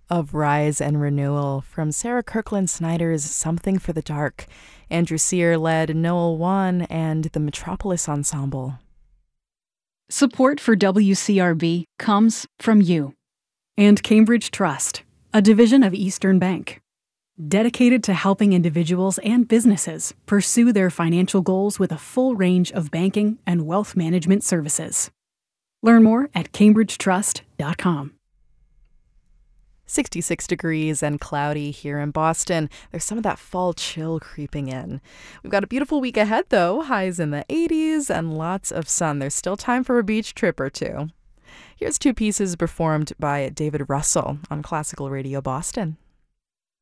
of Rise and Renewal from Sarah Kirkland Snyder's Something for the Dark. Andrew Sear led Noel Wan and the Metropolis Ensemble. Support for WCRB comes from you. And Cambridge Trust, a division of Eastern Bank, dedicated to helping individuals and businesses pursue their financial goals with a full range of banking and wealth management services. Learn more at cambridgetrust.com. 66 degrees and cloudy here in Boston. There's some of that fall chill creeping in. We've got a beautiful week ahead, though. Highs in the 80s and lots of sun. There's still time for a beach trip or two. Here's two pieces performed by David Russell on Classical Radio Boston.